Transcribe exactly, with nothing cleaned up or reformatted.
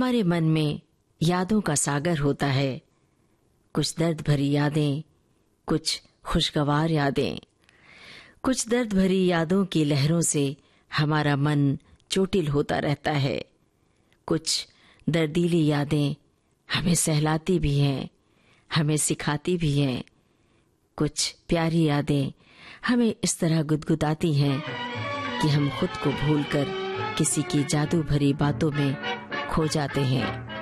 हमारे मन में यादों का सागर होता है, कुछ दर्द भरी यादें, कुछ खुशगवार यादें। कुछ दर्द भरी यादों की लहरों से हमारा मन चोटिल होता रहता है। कुछ दर्दीली यादें हमें सहलाती भी हैं, हमें सिखाती भी हैं। कुछ प्यारी यादें हमें इस तरह गुदगुदाती हैं कि हम खुद को भूलकर किसी की जादू भरी बातों में खो जाते हैं।